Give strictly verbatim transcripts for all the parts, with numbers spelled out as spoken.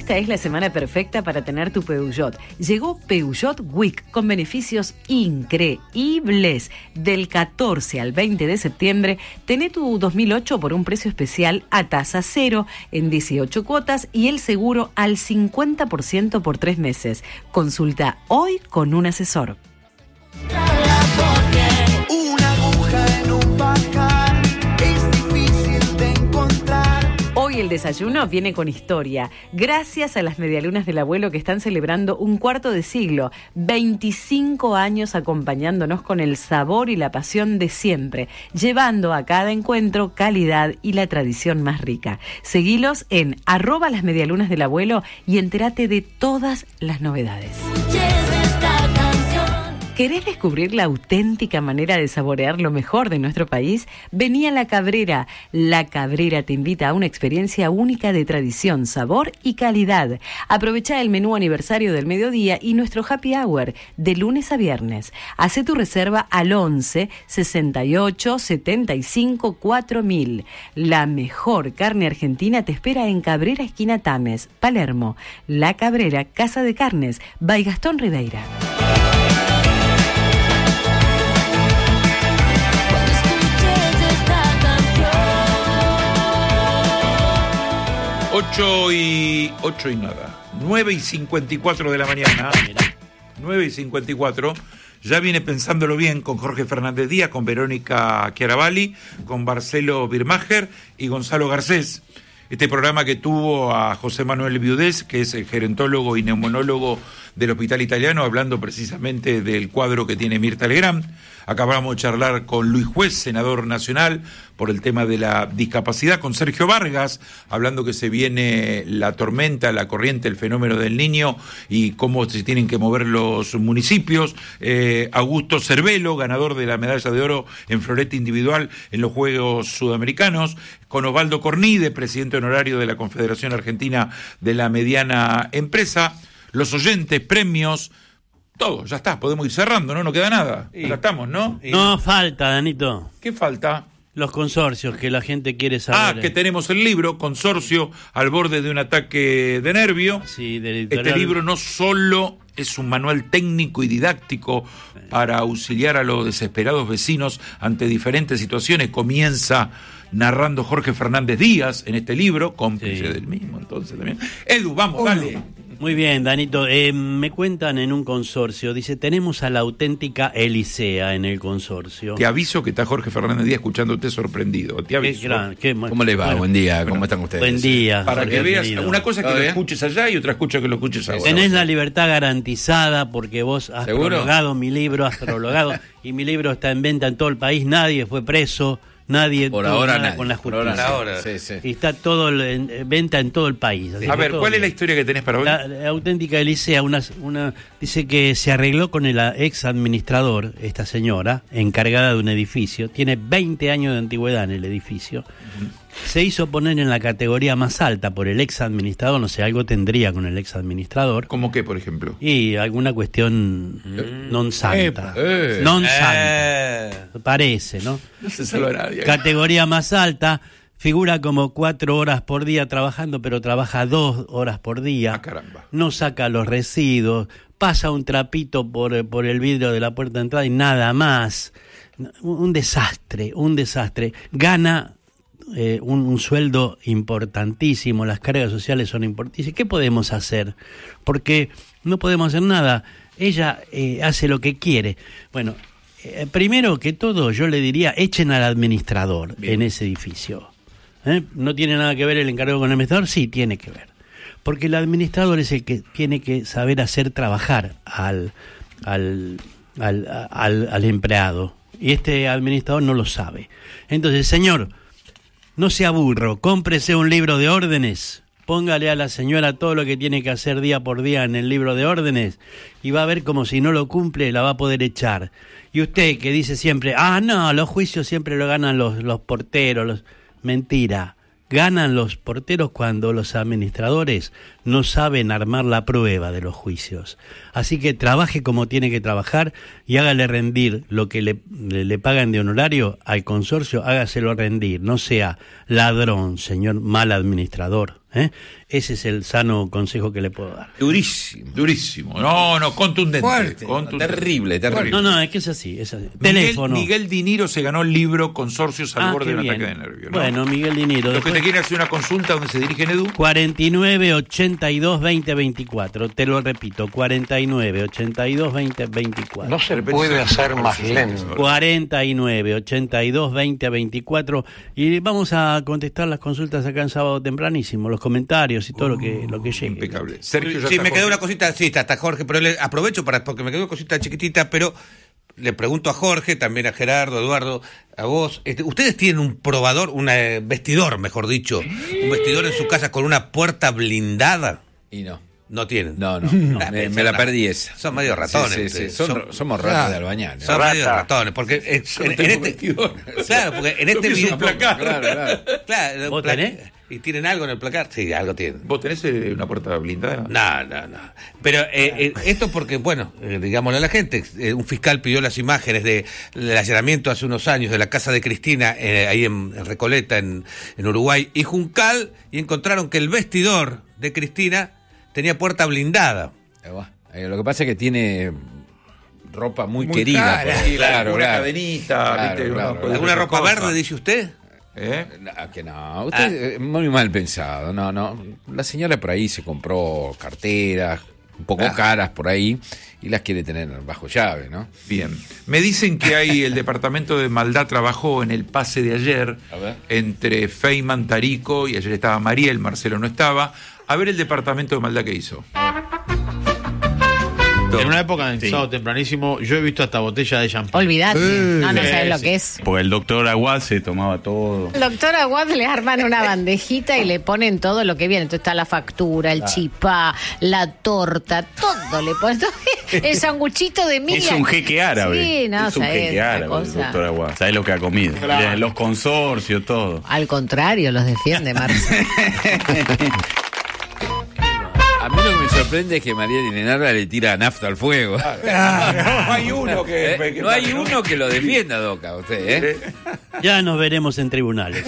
Esta es la semana perfecta para tener tu Peugeot. Llegó Peugeot Week con beneficios increíbles. Del catorce al veinte de septiembre, tené tu dos mil ocho por un precio especial a tasa cero en dieciocho cuotas y el seguro al cincuenta por ciento por tres meses. Consulta hoy con un asesor. Una aguja en un pajar es difícil de encontrar. Hoy el desayuno viene con historia. Gracias a las medialunas del abuelo que están celebrando un cuarto de siglo, veinticinco años acompañándonos con el sabor y la pasión de siempre, llevando a cada encuentro calidad y la tradición más rica. Seguilos en arroba las medialunas del abuelo y entérate de todas las novedades. ¿Querés descubrir la auténtica manera de saborear lo mejor de nuestro país? Vení a La Cabrera. La Cabrera te invita a una experiencia única de tradición, sabor y calidad. Aprovecha el menú aniversario del mediodía y nuestro happy hour de lunes a viernes. Hacé tu reserva al once sesenta y ocho setenta y cinco cuatro mil. La mejor carne argentina te espera en Cabrera, esquina Tames, Palermo. La Cabrera, Casa de Carnes, by Gastón Ribeira. Ocho y... ocho y nada. nueve y cincuenta y cuatro de la mañana. nueve y cincuenta y cuatro. Ya viene pensándolo bien con Jorge Fernández Díaz, con Verónica Chiaravalli, con Marcelo Birmacher y Gonzalo Garcés. Este programa que tuvo a José Manuel Viudés, que es el gerontólogo y neumonólogo del Hospital Italiano, hablando precisamente del cuadro que tiene Mirta Legrand. Acabamos de charlar con Luis Juez, senador nacional, por el tema de la discapacidad, con Sergio Vargas, hablando que se viene la tormenta, la corriente, el fenómeno del Niño y cómo se tienen que mover los municipios. Eh, Augusto Cervelo, ganador de la medalla de oro en florete individual en los Juegos Sudamericanos, con Osvaldo Cornide, presidente honorario de la Confederación Argentina de la Mediana Empresa, los oyentes, premios. Todo, ya está, podemos ir cerrando, ¿no? No queda nada. Y, ya estamos, ¿no? Y... No falta, Danito. ¿Qué falta? Los consorcios, que la gente quiere saber. Ah, que tenemos el libro, Consorcio al borde de un ataque de nervio. Sí, del editorial. Este libro no solo es un manual técnico y didáctico para auxiliar a los desesperados vecinos ante diferentes situaciones. Comienza narrando Jorge Fernández Díaz en este libro, cómplice sí. del mismo, entonces también. Edu, vamos, Uno. dale. Muy bien, Danito. Eh, me cuentan en un consorcio, dice, tenemos a la auténtica Elisea en el consorcio. Te aviso que está Jorge Fernández Díaz escuchándote sorprendido. Te aviso. Qué gran, qué, ¿Cómo les va? Bueno, buen día, ¿cómo bueno, están ustedes? Buen día. Para Jorge, que veas, querido. Una cosa es que lo bien? escuches allá y otra escucha que lo escuches ahora. Tenés la libertad garantizada porque vos has ¿Seguro? prologado mi libro, has prologado, y mi libro está en venta en todo el país, nadie fue preso. Nadie por ahora nada nadie. con la justicia. Por ahora, sí, sí. Y está todo en venta en todo el país. Así a ver, ¿cuál bien. es la historia que tenés para hoy? La, la auténtica Elisea, una, una dice que se arregló con el ex administrador, esta señora, encargada de un edificio, tiene veinte años de antigüedad en el edificio. Uh-huh. Se hizo poner en la categoría más alta por el ex administrador, no sé, algo tendría con el ex administrador. ¿Cómo qué, por ejemplo? Y alguna cuestión mm. non santa. Eh. Non eh. santa. Parece, ¿no? No se salva nadie. Categoría más alta, figura como cuatro horas por día trabajando, pero trabaja dos horas por día. Ah, caramba. No saca los residuos, pasa un trapito por, por el vidrio de la puerta de entrada y nada más. Un desastre, un desastre. Gana Eh, un, un sueldo importantísimo, las cargas sociales son importantísimas. ¿Qué podemos hacer? Porque no podemos hacer nada. Ella eh, hace lo que quiere. Bueno, eh, primero que todo yo le diría, echen al administrador Bien. en ese edificio. ¿Eh? ¿No tiene nada que ver el encargado con el administrador? Sí, tiene que ver. Porque el administrador es el que tiene que saber hacer trabajar al, al, al, al, al empleado. Y este administrador no lo sabe. Entonces, señor, no sea burro, cómprese un libro de órdenes, póngale a la señora todo lo que tiene que hacer día por día en el libro de órdenes y va a ver como si no lo cumple la va a poder echar. Y usted que dice siempre, ah, no, los juicios siempre lo ganan los, los porteros, los... mentira. Ganan los porteros cuando los administradores no saben armar la prueba de los juicios. Así que trabaje como tiene que trabajar y hágale rendir lo que le, le, le pagan de honorario al consorcio, hágaselo rendir. No sea ladrón, señor mal administrador. ¿eh? Ese es el sano consejo que le puedo dar. Durísimo. Durísimo. No, no, contundente. Fuerte. contundente. Terrible, terrible. No, no, es que es así, es así. Miguel, Teléfono. Miguel Diniro se ganó el libro Consorcios al Ah, borde qué de un bien. ataque de nervios, ¿no? Bueno, Miguel Diniro. Los que después- te quieren hacer una consulta, ¿dónde se dirigen, Edu? cuarenta y nueve, ochenta y dos, veinte, veinticuatro. Te lo repito, cuarenta y nueve, ochenta y dos, veinte, veinticuatro. No se puede hacer más lento. cuarenta y nueve, ochenta y dos, veinte, veinticuatro. Y vamos a contestar las consultas acá en sábado tempranísimo, los comentarios y todo lo que lo que llegue. Impecable. Sergio, ya Sí, está me quedó Jorge. una cosita, sí, está, está Jorge, pero le aprovecho para, porque me quedó una cosita chiquitita, pero le pregunto a Jorge, también a Gerardo, Eduardo, a vos, este, ¿ustedes tienen un probador, un eh, vestidor, mejor dicho, un vestidor en su casa con una puerta blindada? Y no. No tienen. No, no. Ah, me, pensé, me la no. perdí esa. Son medio ratones. Sí, sí, sí. ustedes. Son- Son- somos ratas de albañal. Son Rata. medio ratones, porque eh, Yo no en, tengo en este... vestidor. Claro, porque en Lo este que es un video... placar. Claro, claro. Claro, un ¿Vos placar. tenés? ¿Y tienen algo en el placar? Sí, algo tienen. ¿Vos tenés eh, una puerta blindada? No, no, no. Pero eh, eh, esto porque, bueno, eh, digámosle a la gente, eh, un fiscal pidió las imágenes de, del allanamiento hace unos años de la casa de Cristina, eh, ahí en, en Recoleta, en, en Uruguay, y Juncal, y encontraron que el vestidor de Cristina tenía puerta blindada. Ahí va. Eh, Lo que pasa es que tiene ropa muy, Muy querida. cara. por ahí. Sí, la- claro, una claro. cadenita, Claro, ¿viste? claro, Una- claro. ¿Alguna otra ropa cosa. verde, dice usted? ¿Eh? No, que no, usted es muy mal pensado, no, no, la señora por ahí se compró carteras un poco Ah. caras por ahí y las quiere tener bajo llave, ¿no? Bien. Me dicen que hay el departamento de maldad trabajó en el pase de ayer A ver. entre Feynman, Tarico, y ayer estaba Mariel, Marcelo no estaba. A ver el departamento de maldad que hizo. En una época en sábado tempranísimo, yo he visto hasta botella de champán. Olvídate. No, no Sí, sabes lo sí. que es. Porque el doctor Aguad se tomaba todo. El doctor Aguad le arman una bandejita y le ponen todo lo que viene. Entonces está la factura, el chipá, la torta, todo le ponen. El sanguchito de miga. Es un jeque árabe. Sí, no, es un sabés, jeque esta árabe, el cosa. doctor Aguad. ¿Sabés lo que ha comido? Claro. Los consorcios, todo. Al contrario, los defiende, Marcelo. A mí lo que me sorprende es que María Linenarda le tira nafta al fuego. No hay uno que... ¿Eh? que- No hay uno que lo defienda, Doca, usted, ¿eh? Ya nos veremos en tribunales.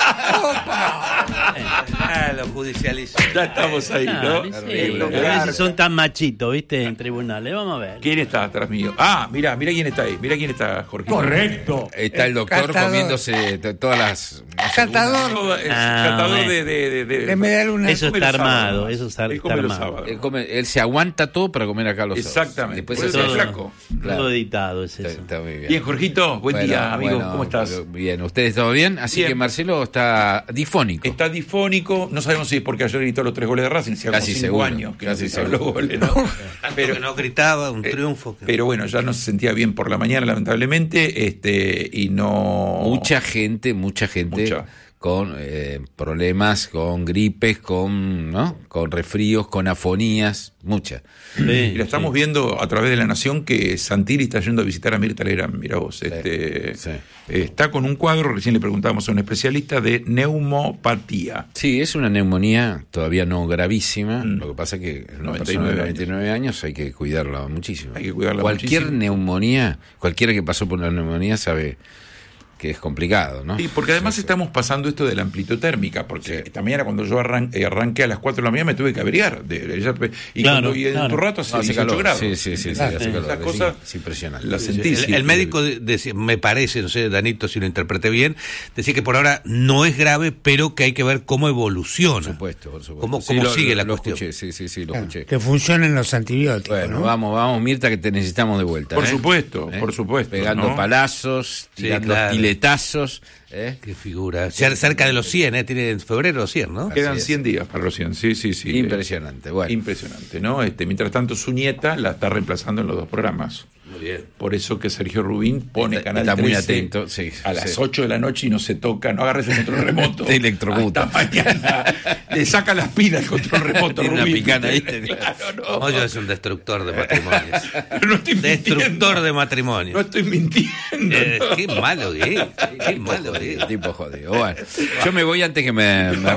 Ah, lo judicializó. Ya estamos ahí, Ah, ¿no? sí, Terrible. a ver si son tan machitos, ¿viste? En tribunales. Vamos a ver. ¿Quién está atrás mío? Ah, mira, mira quién está ahí. Mira quién está, Jorge. Correcto. Está el doctor Catador. comiéndose to- todas las... no sé, Catador. Todo es Ah, catador bueno. de, de, de, de- De media luna. Eso come está los sábados. armado, eso está, Él está come los armado. sábados. Él, come- él se aguanta todo para comer acá los sábados. Exactamente. Después Por se eso hace es todo, flaco. Claro. todo editado es Está, eso. está muy bien. Bien, Jorgito, buen Bueno, día, amigo. bueno, ¿Cómo estás? Bien, ¿ustedes todo bien? Así Bien. que Marcelo está difónico. Está difónico, no sabemos si es porque ayer gritó los tres goles de Racing, si hace Casi cinco seguro, años que casi no se sabe los seguro. goles, ¿no? Pero que no gritaba, un eh, triunfo. que- Pero bueno, ya no se sentía bien por la mañana, lamentablemente, este, y no... Mucha gente, mucha gente Mucha. con eh, problemas, con gripes, con, ¿no? Con resfríos, con afonías, mucha. Y lo estamos viendo a través de La Nación que Santilli está yendo a visitar a Mirta Legrand, mira vos. Este, sí. eh, está con un cuadro, recién le preguntábamos a un especialista, de neumopatía. Sí, es una neumonía todavía no gravísima, Mm. lo que pasa es que en una noventa y persona nueve de noventa y nueve años hay que cuidarla muchísimo. Hay que cuidarla Cualquier muchísimo. neumonía, cualquiera que pasó por una neumonía sabe que es complicado, ¿no? Sí, porque además Sí, sí. estamos pasando esto de la amplitud térmica, porque Sí. esta mañana cuando yo arran- eh, arranqué a las cuatro de la mañana me tuve que abrigar. De, de- ya- y Claro, cuando y en claro. tu rato hace No, hace dieciocho calor. grados. Sí, sí, sí, sí, Claro, hace calor. Esas Es cosas es impresionante. las sentí. El, sí. el médico de- decía, me parece, no sé, Danito, si lo interpreté bien, decía que por ahora no es grave, pero que hay que ver cómo evoluciona. Por supuesto, por supuesto. ¿Cómo, Sí, cómo lo- sigue lo- la lo cuestión? escuché, sí, sí, sí, lo Claro, escuché. que funcionen los antibióticos. Bueno, ¿no? vamos, vamos, Mirta, que te necesitamos de vuelta. Por ¿eh? supuesto, ¿Eh? por supuesto, Pegando ¿no? palazos, Sí, tirando claro. tiletazos. ¿eh? Qué figura. Cer- cerca de los cien, ¿eh? Tiene en febrero los cien, ¿no? Quedan Así es. cien días para los cien, sí, sí, sí. Impresionante. Bueno, Impresionante, ¿no? Este, mientras tanto, su nieta la está reemplazando en los dos programas. Muy bien. Por eso que Sergio Rubín pone Está- Canal está muy trece atento, sí, a las sí. ocho de la noche y no se toca, no agarres el control remoto. Te electrocuta. Hasta mañana. Le saca las pilas el control remoto. Tiene una Rubín. picana, ¿viste? Claro, no. Moyo es un destructor de matrimonios. Pero no estoy mintiendo. Destructor de No matrimonios. estoy mintiendo. Eh, no. Qué malo que es. Qué malo que es. el tipo jodido. Bueno, yo me voy antes que me... me...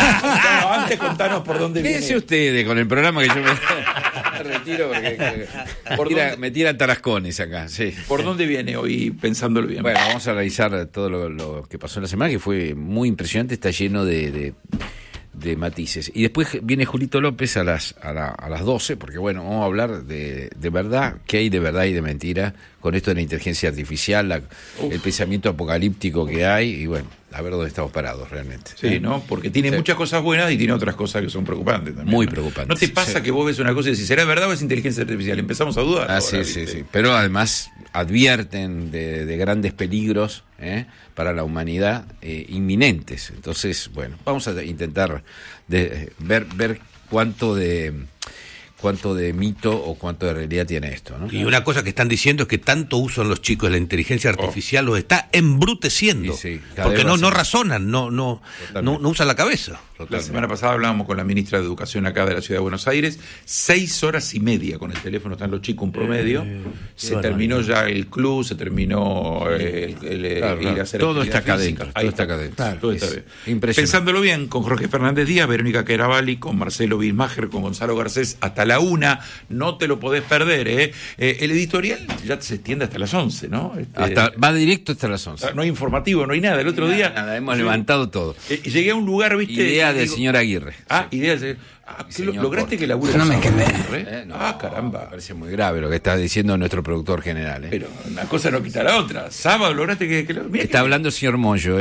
No, antes contanos por dónde viene. Quédense ustedes con el programa que yo me, me retiro porque ¿Por me, tira- dónde? me tiran tarascones acá, sí. ¿Por dónde viene hoy pensándolo bien? Bueno, vamos a revisar todo lo, lo que pasó en la semana, que fue muy impresionante, está lleno de, de, de matices. Y después viene Julito López a las a, la, a las doce, porque bueno, vamos a hablar de, de verdad, qué hay de verdad y de mentira con esto de la inteligencia artificial, la, el pensamiento apocalíptico que hay, y bueno, a ver dónde estamos parados realmente. Sí, ¿eh? ¿No? Porque tiene sí. muchas cosas buenas y tiene otras cosas que son preocupantes también. Muy ¿no? preocupantes. ¿No te pasa sí. que vos ves una cosa y decís, ¿será verdad o es inteligencia artificial? Empezamos a dudar. Ah, ahora, sí, ¿viste? sí, sí. Pero además advierten de, de grandes peligros ¿eh? para la humanidad eh, inminentes. Entonces, bueno, vamos a intentar de, ver, ver cuánto de... cuánto de mito o cuánto de realidad tiene esto, ¿no? Y una cosa que están diciendo es que tanto usan los chicos de la inteligencia artificial oh. los está embruteciendo, sí, sí, porque no, no razonan, no, no, no, no usan la cabeza. Totalmente. La semana pasada hablábamos con la ministra de Educación acá de la Ciudad de Buenos Aires, seis horas y media con el teléfono están los chicos, un promedio, eh, se terminó ya el club, se terminó el, el, el claro, ir claro. a hacer todo está acá adentro, todo está acá adentro. Pensándolo bien, con Jorge Fernández Díaz, Verónica Chiaravalli, con Marcelo Bismacher, con Gonzalo Garcés, hasta la una, no te lo podés perder, ¿eh? Eh, el editorial ya se extiende hasta las once, ¿no? Este, hasta, va directo hasta las once. No hay informativo, no hay nada. El otro nada, día... Nada, hemos levantado todo. Eh, llegué a un lugar, ¿viste? Idea del digo, señor Aguirre. Ah, sí. idea del ah, señor ¿Lograste Porto. Que labure? No me quemé. ¿Eh? No, ah, caramba. Me parece muy grave lo que está diciendo nuestro productor general. ¿eh? Pero una cosa no quita la otra. Sábado lograste que... que lo... Está que... hablando el señor Monjo, ¿eh?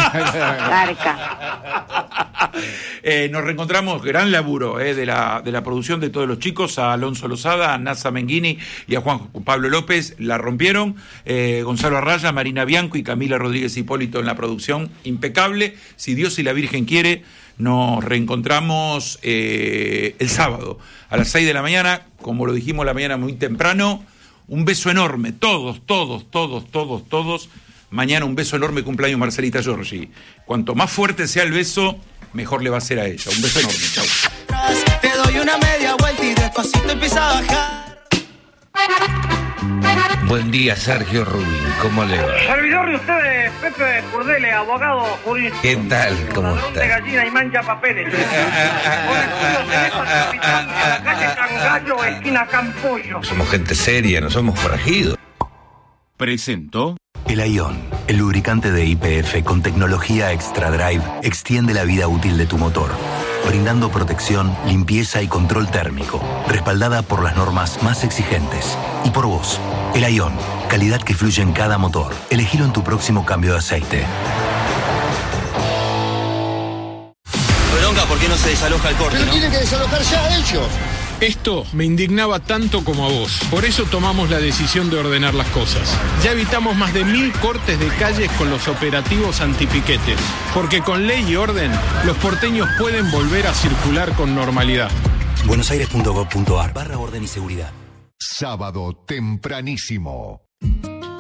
eh, nos reencontramos, gran laburo eh, de, la, de la producción de todos los chicos, a Alonso Lozada, a Nasa Menghini y a Juan Pablo López, la rompieron, eh, Gonzalo Arraya, Marina Bianco y Camila Rodríguez Hipólito en la producción, impecable, si Dios y la Virgen quiere, nos reencontramos eh, el sábado a las seis de la mañana, como lo dijimos la mañana muy temprano, un beso enorme, todos, todos, todos, todos, todos, mañana un beso enorme, cumpleaños Marcelita Giorgi, cuanto más fuerte sea el beso, mejor le va a ser a ella. Un beso enorme. Chau. Te doy una media vuelta y despacito empieza a bajar. Buen día, Sergio Rubín. ¿Cómo le va? Servidor de ustedes, Pepe Curdele, abogado jurídico. ¿Qué tal? ¿Cómo está? De gallina y mancha papeles. Con estudios de letras, capitán, en la calle Cangallo, esquina Campollo. Somos gente seria, no somos forajidos. Presentó... El Aion, el lubricante de Y P F con tecnología Extra Drive, extiende la vida útil de tu motor, brindando protección, limpieza y control térmico, respaldada por las normas más exigentes. Y por vos, el Aion, calidad que fluye en cada motor. Elegilo en tu próximo cambio de aceite. Bronca, ¿por qué no se desaloja el corte? Pero ¿no? tienen que desalojar ya ellos. Esto me indignaba tanto como a vos. Por eso tomamos la decisión de ordenar las cosas. Ya evitamos más de mil cortes de calles con los operativos antipiquetes. Porque con ley y orden, los porteños pueden volver a circular con normalidad. buenosaires punto gov punto ar barra orden y seguridad. Sábado tempranísimo.